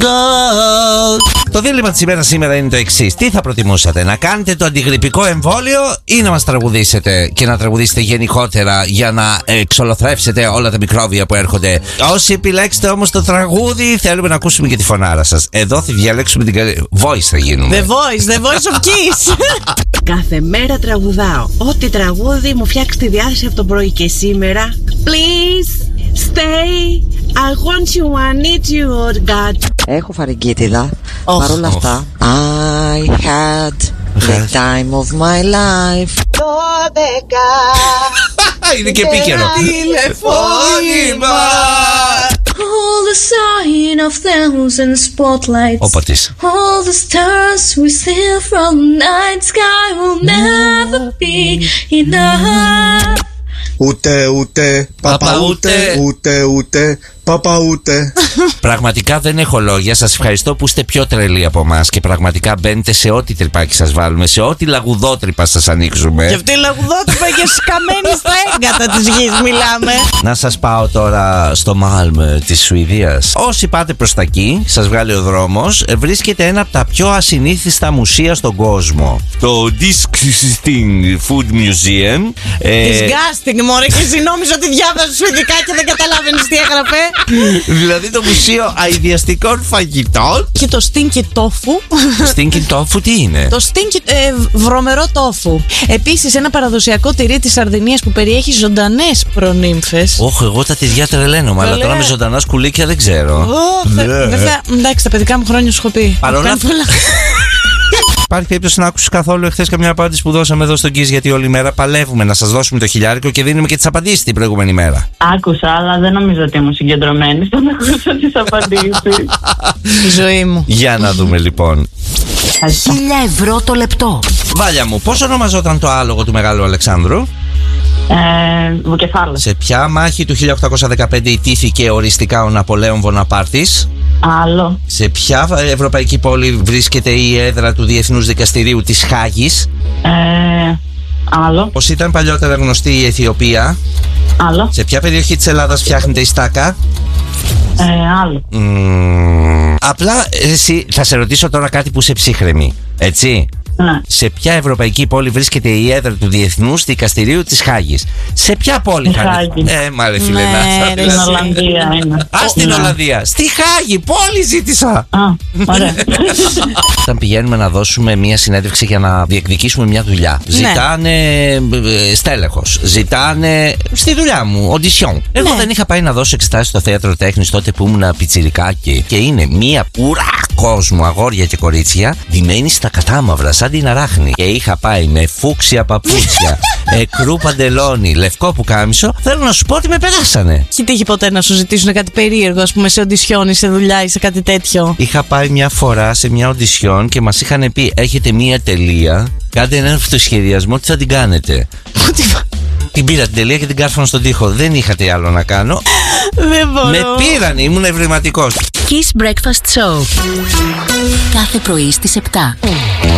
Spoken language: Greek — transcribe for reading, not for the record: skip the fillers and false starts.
go. Το δίλημμα της ημέρας σήμερα είναι το εξής. Τι θα προτιμούσατε, να κάνετε το αντιγρυπικό εμβόλιο ή να μας τραγουδήσετε και να τραγουδήσετε γενικότερα για να εξολοθρεύσετε όλα τα μικρόβια που έρχονται? Όσοι επιλέξετε όμως το τραγούδι, θέλουμε να ακούσουμε και τη φωνάρα σας. Εδώ θα διαλέξουμε την voice, θα γίνουμε. The voice of Kiss. Κάθε μέρα τραγουδάω. Ό,τι τραγούδι μου φτιάξει τη διάθεση από το πρωί και σήμερα. Please stay. I want you, I need you, oh God. Έχω φαρυγγίτιδα. Παρ' όλα αυτά, I had the time of my life. 12. Είναι και επίκαιρο. Τηλεφώνημα. All the sign of thousand spotlights. Ο πατής. All the stars we steal from night sky will never be enough. Ούτε, παπα ούτε, παπα ούτε. Πραγματικά δεν έχω λόγια. Σας ευχαριστώ που είστε πιο τρελοί από εμάς και πραγματικά μπαίνετε σε ό,τι τρυπάκι σας βάλουμε, σε ό,τι λαγουδότρυπα σας ανοίξουμε. Και αυτή η λαγουδότρυπα και σκαμμένη στα έγκατα της γης μιλάμε. Να σας πάω τώρα στο Μάλμö της Σουηδίας. Όσοι πάτε προς τα εκεί, σας βγάλει ο δρόμος, βρίσκεται ένα από τα πιο ασυνήθιστα μουσεία στον κόσμο. Το Disgusting Food Museum. Disgusting, μωρέ, και εσύ νόμιζα ότι διάβαζε σουηδικά και δεν καταλάβαινες τι έγραφε. Δηλαδή το μουσείο αηδιαστικών φαγητών. Και το stinky tofu. Stinky tofu τι είναι? Το stinky βρωμερό τόφου. Επίσης ένα παραδοσιακό τυρί της Σαρδινίας που περιέχει ζωντανές προνύμφες. Όχι, εγώ τα τυριά τρελαίνομαι, αλλά τώρα με ζωντανά σκουλίκια δεν ξέρω. Βέβαια, εντάξει, τα παιδικά μου χρόνια σου έχω πει. Παρόλα αυτά. Υπάρχει περίπτωση να άκουσες καθόλου εχθές καμιά απάντηση που δώσαμε εδώ στον Kiss? Γιατί όλη μέρα παλεύουμε να σας δώσουμε το χιλιάρικο και δίνουμε και τις απαντήσεις την προηγούμενη μέρα. Άκουσα, αλλά δεν νομίζω ότι ήμουν συγκεντρωμένη στο να ακούσω τις απαντήσεις. Η ζωή μου. Για να δούμε λοιπόν. 1.000 ευρώ το λεπτό. Βάλια μου, πώς ονομαζόταν το άλογο του Μεγάλου Αλεξάνδρου? Βουκεφάλος. Σε ποια μάχη του 1815 ιτήθηκε οριστικά ο Ναπολέον Βοναπάρτης? Άλλο. Σε ποια ευρωπαϊκή πόλη βρίσκεται η έδρα του Διεθνούς Δικαστηρίου της Χάγης? Άλλο. Πώς ήταν παλιότερα γνωστή η Αιθιοπία? Άλλο. Σε ποια περιοχή της Ελλάδας φτιάχνεται η στάκα? Άλλο. Απλά εσύ, θα σε ρωτήσω τώρα κάτι που σε ψύχρεμη, έτσι? Ναι. Σε ποια ευρωπαϊκή πόλη βρίσκεται η έδρα του Διεθνούς Δικαστηρίου της Χάγης? Σε ποια πόλη? Χάγη. Μάλε φίλε, στην Ολλανδία είναι. Στην Ολλανδία. Στη Χάγη, πόλη ζήτησα. Ωραία. Όταν πηγαίνουμε να δώσουμε μια συνέντευξη για να διεκδικήσουμε μια δουλειά, ζητάνε στέλεχος, ζητάνε στη δουλειά μου οντισιόν. Εγώ δεν είχα πάει να δώσω εξετάσεις στο θέατρο τέχνης τότε που ήμουν πιτσιρικάκι και είναι μια πουρά κόσμο, αγόρια και κορίτσια, ντυμένη στα κατάμαυρα σαν την αράχνη. Και είχα πάει με φούξια παπούτσια, εκρού παντελόνι, λευκό πουκάμισο. Θέλω να σου πω ότι με περάσανε. Έχει τύχει ποτέ να σου ζητήσουν κάτι περίεργο, ας πούμε, σε οντισιόν ή σε δουλειά ή σε κάτι τέτοιο? Είχα πάει μια φορά σε μια οντισιόν και μας είχαν πει: έχετε μια τελεία, κάντε έναν αυτοσχεδιασμό, τι θα την κάνετε? Την πήρα την τελεία και την κάρφωνα στον τοίχο. Δεν είχατε άλλο να κάνω. Δεν μπορώ. Με πήραν, ήμουν ευρηματικός. Kiss Breakfast Show. Κάθε πρωί στις 7.